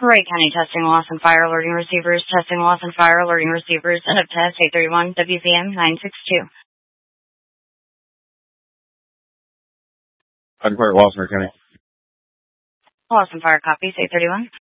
Wright County testing loss and fire alerting receivers, testing loss and fire alerting receivers, end of test 831, WVM 962. I declare loss in Wright County. Loss and fire copies 831.